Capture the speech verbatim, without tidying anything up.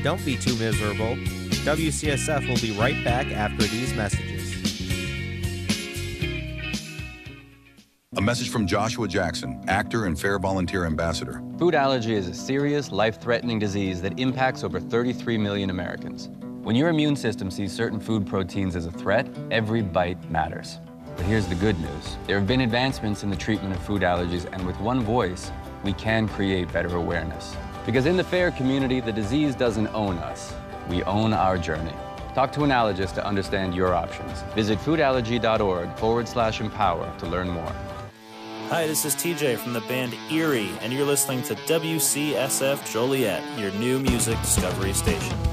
Don't be too miserable. W C S F will be right back after these messages. A message from Joshua Jackson, actor and Fair Volunteer Ambassador. Food allergy is a serious, life-threatening disease that impacts over thirty-three million Americans. When your immune system sees certain food proteins as a threat, every bite matters. But here's the good news. There have been advancements in the treatment of food allergies, and with one voice, we can create better awareness. Because in the FAIR community, the disease doesn't own us. We own our journey. Talk to an allergist to understand your options. Visit foodallergy.org forward slash empower to learn more. Hi, this is T J from the band Erie, and you're listening to W C S F Joliet, your new music discovery station.